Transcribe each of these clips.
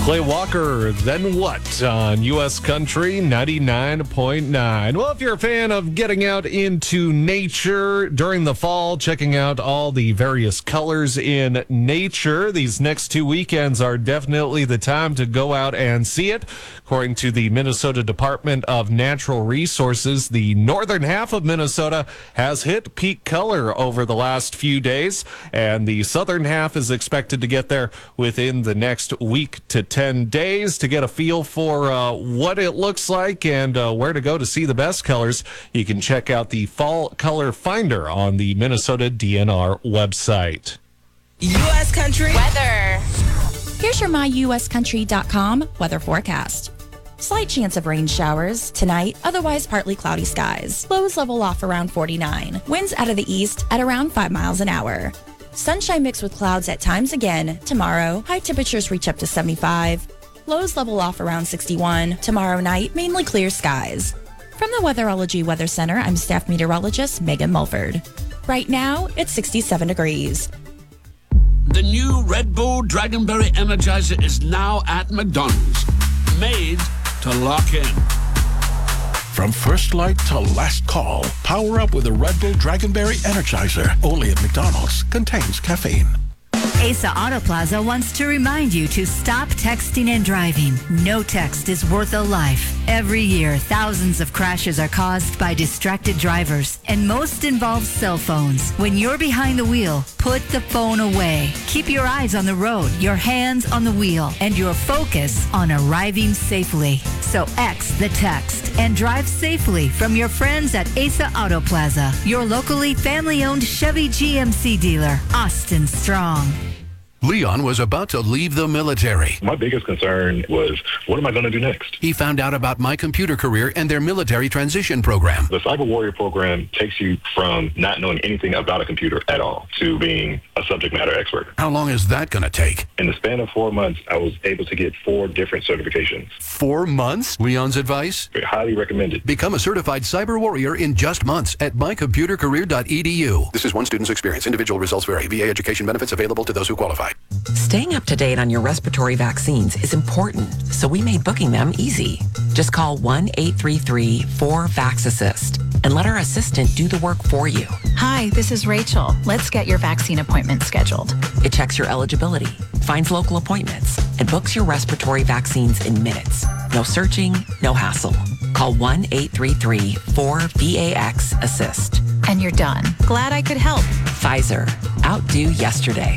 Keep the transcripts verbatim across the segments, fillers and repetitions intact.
Clay Walker, Then What on U S Country ninety-nine point nine. Well, if you're a fan of getting out into nature during the fall, checking out all the various colors in nature, these next two weekends are definitely the time to go out and see it. According to the Minnesota Department of Natural Resources, the northern half of Minnesota has hit peak color over the last few days, and the southern half is expected to get there within the next week to ten days. To get a feel for uh, what it looks like and uh, where to go to see the best colors, you can check out the Fall Color Finder on the Minnesota D N R website. U S Country weather. Here's your my U S country dot com weather forecast. Slight chance of rain showers tonight, otherwise partly cloudy skies. Lows level off around forty-nine. Winds out of the east at around five miles an hour. Sunshine mixed with clouds at times again tomorrow. High temperatures reach up to seventy-five. Lows level off around sixty-one. Tomorrow night, mainly clear skies. From the Weatherology Weather Center, I'm staff meteorologist Megan Mulford. Right now, it's sixty-seven degrees. The new Red Bull Dragonberry Energizer is now at McDonald's. Made to lock in. From first light to last call, power up with a Red Bull Dragonberry Energizer. Only at McDonald's. Contains caffeine. Asa Auto Plaza wants to remind you to stop texting and driving. No text is worth a life. Every year, thousands of crashes are caused by distracted drivers, and most involve cell phones. When you're behind the wheel, put the phone away. Keep your eyes on the road, your hands on the wheel, and your focus on arriving safely. So X the text and drive safely from your friends at Asa Auto Plaza, your locally family-owned Chevy G M C dealer, Austin Strong. Leon was about to leave the military. My biggest concern was, what am I going to do next? He found out about My Computer Career and their military transition program. The Cyber Warrior program takes you from not knowing anything about a computer at all to being a subject matter expert. How long is that going to take? In the span of four months, I was able to get four different certifications. Four months? Leon's advice? Very highly recommended. Become a certified Cyber Warrior in just months at my computer career dot e d u. This is one student's experience. Individual results vary. V A education benefits available to those who qualify. Staying up to date on your respiratory vaccines is important, so we made booking them easy. Just call one eight three three four vax assist and let our assistant do the work for you. Hi, this is Rachel. Let's get your vaccine appointment scheduled. It checks your eligibility, finds local appointments, and books your respiratory vaccines in minutes. No searching, no hassle. Call one eight three three four V A X assist. And you're done. Glad I could help. Pfizer. Outdo yesterday.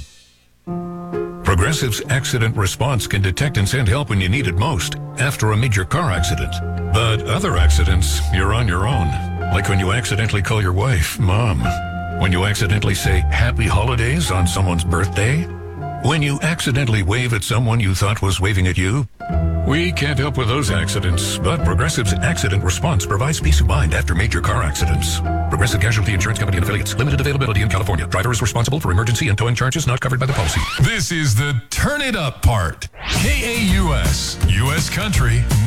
Progressive's accident response can detect and send help when you need it most, after a major car accident. But other accidents, you're on your own. Like when you accidentally call your wife Mom. When you accidentally say Happy Holidays on someone's birthday. When you accidentally wave at someone you thought was waving at you. We can't help with those accidents, but Progressive's accident response provides peace of mind after major car accidents. Progressive Casualty Insurance Company and Affiliates. Limited availability in California. Driver is responsible for emergency and towing charges not covered by the policy. This is the Turn It Up part. K A U S, U S Country.